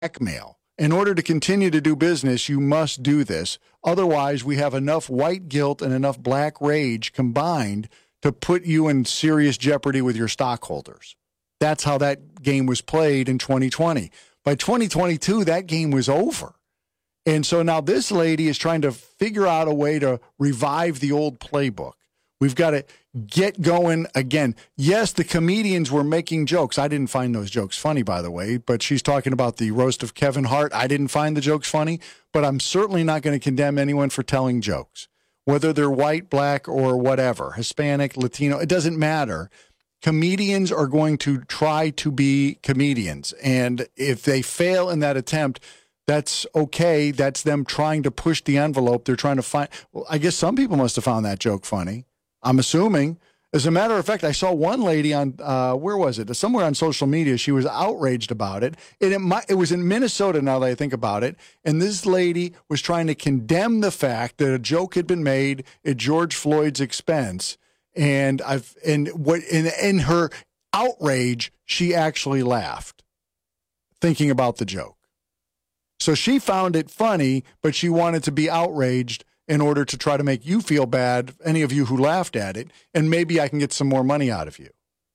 blackmail. In order to continue to do business, you must do this. Otherwise, we have enough white guilt and enough black rage combined to put you in serious jeopardy with your stockholders. That's how that game was played in 2020. By 2022, that game was over. And so now this lady is trying to figure out a way to revive the old playbook. We've got to get going again. Yes, the comedians were making jokes. I didn't find those jokes funny, by the way, but she's talking about the roast of Kevin Hart. I didn't find the jokes funny, but I'm certainly not going to condemn anyone for telling jokes, whether they're white, black, or whatever, Hispanic, Latino. It doesn't matter. Comedians are going to try to be comedians. And if they fail in that attempt, that's okay. That's them trying to push the envelope. They're trying to find, well, I guess some people must have found that joke funny. I'm assuming. As a matter of fact, I saw one lady on, where was it? Somewhere on social media. She was outraged about it. And it was in Minnesota, now that I think about it. And this lady was trying to condemn the fact that a joke had been made at George Floyd's expense. And in her outrage, she actually laughed, thinking about the joke. So she found it funny, but she wanted to be outraged in order to try to make you feel bad, any of you who laughed at it, and maybe I can get some more money out of you.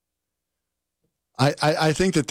I think that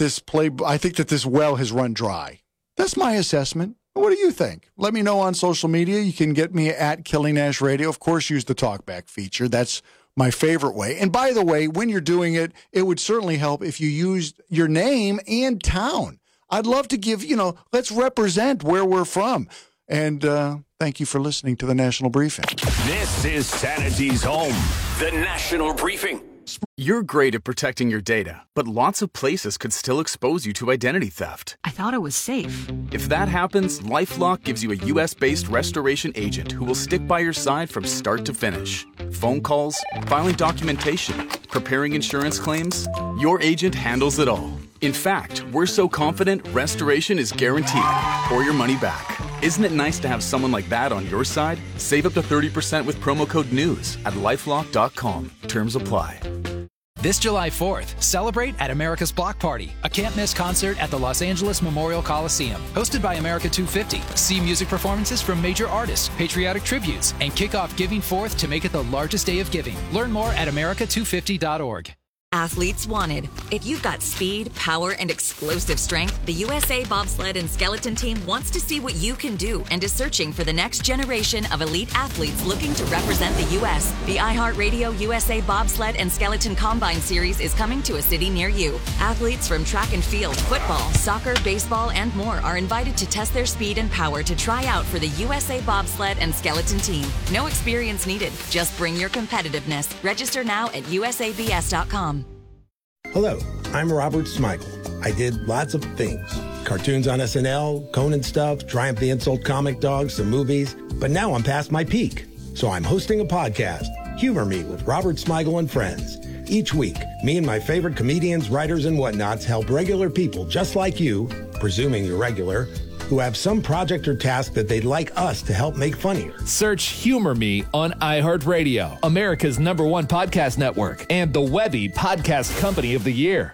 this well has run dry. That's my assessment. What do you think? Let me know on social media. You can get me at Killing Nash Radio. Of course, use the talkback feature. That's my favorite way. And by the way, when you're doing it, it would certainly help if you used your name and town. I'd love to give, let's represent where we're from. And thank you for listening to the National Briefing. This is Sanity's home, the National Briefing. You're great at protecting your data, but lots of places could still expose you to identity theft. I thought it was safe. If that happens, LifeLock gives you a U.S.-based restoration agent who will stick by your side from start to finish. Phone calls, filing documentation, preparing insurance claims, your agent handles it all. In fact, we're so confident restoration is guaranteed or your money back. Isn't it nice to have someone like that on your side? Save up to 30% with promo code NEWS at LifeLock.com. Terms apply. This July 4th, celebrate at America's Block Party, a can't-miss concert at the Los Angeles Memorial Coliseum. Hosted by America 250, see music performances from major artists, patriotic tributes, and kick off Giving 4th to make it the largest day of giving. Learn more at america250.org. Athletes wanted. If you've got speed, power, and explosive strength, the USA Bobsled and Skeleton Team wants to see what you can do and is searching for the next generation of elite athletes looking to represent the U.S. The iHeartRadio USA Bobsled and Skeleton Combine Series is coming to a city near you. Athletes from track and field, football, soccer, baseball, and more are invited to test their speed and power to try out for the USA Bobsled and Skeleton Team. No experience needed. Just bring your competitiveness. Register now at usabs.com. Hello, I'm Robert Smigel. I did lots of things. Cartoons on SNL, Conan stuff, Triumph the Insult Comic Dog, some movies. But now I'm past my peak. So I'm hosting a podcast, Humor Me with Robert Smigel and Friends. Each week, me and my favorite comedians, writers, and whatnots help regular people just like you, presuming you're regular, who have some project or task that they'd like us to help make funnier. Search Humor Me on iHeartRadio, America's #1 podcast network, and the Webby Podcast Company of the Year.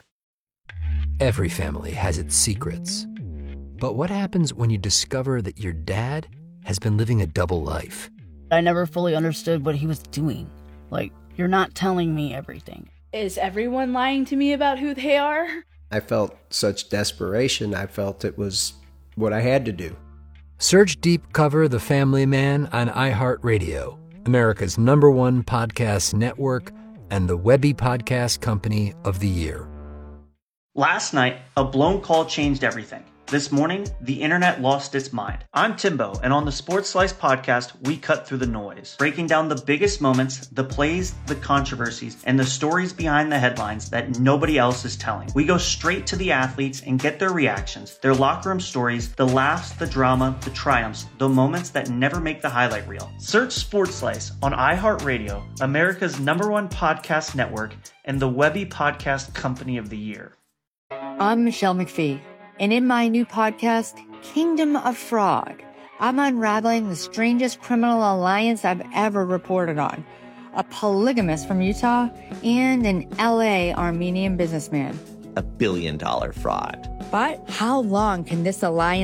Every family has its secrets. But what happens when you discover that your dad has been living a double life? I never fully understood what he was doing. Like, you're not telling me everything. Is everyone lying to me about who they are? I felt such desperation. I felt it was what I had to do. Search Deep Cover The Family Man on iHeartRadio, America's #1 podcast network, and the Webby Podcast Company of the Year. Last night, a blown call changed everything. This morning, the internet lost its mind. I'm Timbo, and on the Sports Slice podcast, we cut through the noise, breaking down the biggest moments, the plays, the controversies, and the stories behind the headlines that nobody else is telling. We go straight to the athletes and get their reactions, their locker room stories, the laughs, the drama, the triumphs, the moments that never make the highlight reel. Search Sports Slice on iHeartRadio, America's #1 podcast network, and the Webby Podcast Company of the Year. I'm Michelle McPhee. And in my new podcast, Kingdom of Frog, I'm unraveling the strangest criminal alliance I've ever reported on. A polygamist from Utah and an LA Armenian businessman. $1 billion fraud. But how long can this alliance